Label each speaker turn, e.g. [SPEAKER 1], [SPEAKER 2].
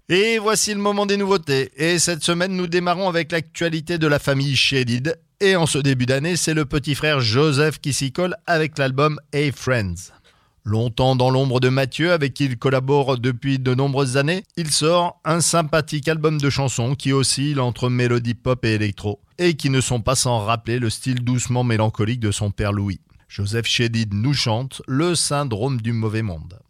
[SPEAKER 1] Et voici le moment des nouveautés. Et cette semaine, nous démarrons avec l'actualité de la famille Shadid. Et en ce début d'année, c'est le petit frère Joseph qui s'y colle avec l'album Hey Friends. Longtemps dans l'ombre de Mathieu, avec qui il collabore depuis de nombreuses années, il sort un sympathique album de chansons qui oscille entre mélodie pop et électro, et qui ne sont pas sans rappeler le style doucement mélancolique de son père Louis. Joseph Shadid nous chante Le syndrome du mauvais monde.